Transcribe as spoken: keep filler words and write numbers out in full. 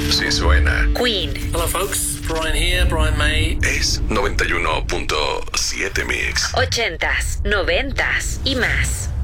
Sí suena. Queen. Hello folks, Brian here, Brian May. Es noventa y uno punto siete Mix. Ochentas, noventas y más.